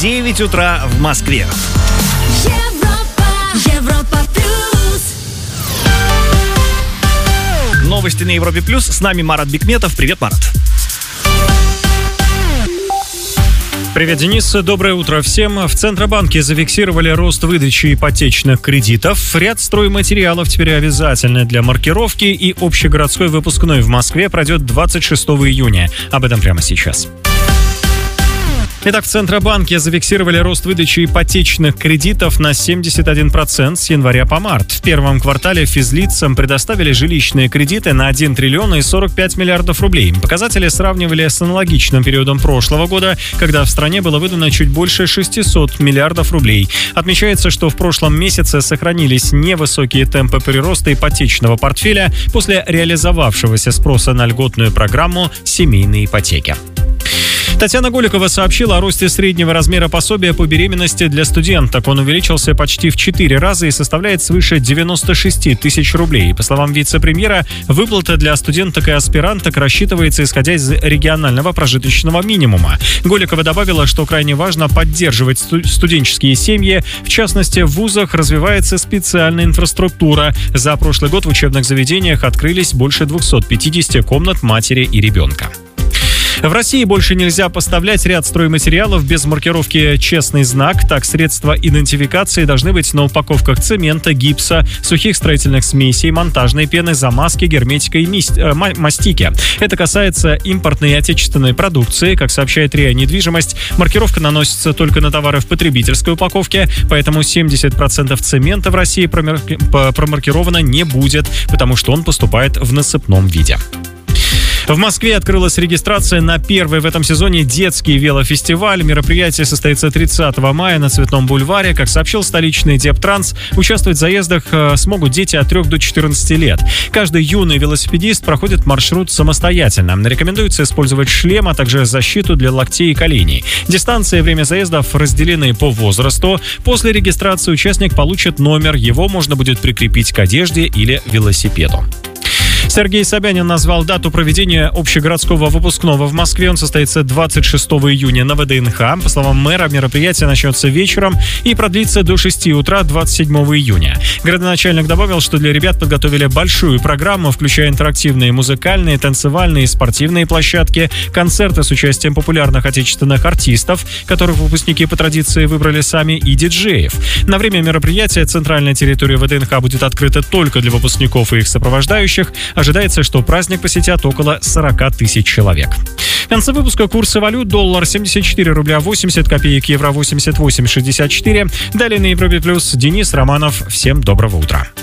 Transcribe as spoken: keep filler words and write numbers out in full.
девять утра в Москве. Европа, Европа плюс. Новости на Европе плюс. С нами Марат Бикметов. Привет, Марат. Привет, Денис. Доброе утро всем. В Центробанке зафиксировали рост выдачи ипотечных кредитов. Ряд стройматериалов теперь обязательны для маркировки, и общегородской выпускной в Москве пройдет двадцать шестого июня. Об этом прямо сейчас. Итак, в Центробанке зафиксировали рост выдачи ипотечных кредитов на семьдесят один процент с января по март. В первом квартале физлицам предоставили жилищные кредиты на один триллион и сорок пять миллиардов рублей. Показатели сравнивали с аналогичным периодом прошлого года, когда в стране было выдано чуть больше шестьсот миллиардов рублей. Отмечается, что в прошлом месяце сохранились невысокие темпы прироста ипотечного портфеля после реализовавшегося спроса на льготную программу семейной ипотеки. Татьяна Голикова сообщила о росте среднего размера пособия по беременности для студенток. Он увеличился почти в четыре раза и составляет свыше девяносто шесть тысяч рублей. По словам вице-премьера, выплата для студенток и аспиранток рассчитывается исходя из регионального прожиточного минимума. Голикова добавила, что крайне важно поддерживать сту- студенческие семьи. В частности, в вузах развивается специальная инфраструктура. За прошлый год в учебных заведениях открылись больше двухсот пятидесяти комнат матери и ребенка. В России больше нельзя поставлять ряд стройматериалов без маркировки «Честный знак». Так, средства идентификации должны быть на упаковках цемента, гипса, сухих строительных смесей, монтажной пены, замазки, герметика и мист, э, мастики. Это касается импортной и отечественной продукции. Как сообщает РИА Недвижимость, маркировка наносится только на товары в потребительской упаковке, поэтому семьдесят процентов цемента в России промарки... промаркировано не будет, потому что он поступает в насыпном виде. В Москве открылась регистрация на первый в этом сезоне детский велофестиваль. Мероприятие состоится тридцатого мая на Цветном бульваре. Как сообщил столичный Дептранс, участвовать в заездах смогут дети от трёх до четырнадцати лет. Каждый юный велосипедист проходит маршрут самостоятельно. Рекомендуется использовать шлем, а также защиту для локтей и коленей. Дистанция и время заездов разделены по возрасту. После регистрации участник получит номер. Его можно будет прикрепить к одежде или велосипеду. Сергей Собянин назвал дату проведения общегородского выпускного в Москве. Он состоится двадцать шестого июня на ВДНХ. По словам мэра, мероприятие начнется вечером и продлится до шести утра двадцать седьмого июня. Градоначальник добавил, что для ребят подготовили большую программу, включая интерактивные музыкальные, танцевальные и спортивные площадки, концерты с участием популярных отечественных артистов, которых выпускники по традиции выбрали сами, и диджеев. На время мероприятия центральная территория ВДНХ будет открыта только для выпускников и их сопровождающих. Ожидается, что праздник посетят около сорок тысяч человек. В конце выпуска курсы валют: доллар семьдесят четыре рубля восемьдесят копеек, евро восемьдесят восемь шестьдесят четыре. Далее на Европе плюс Денис Романов. Всем доброго утра.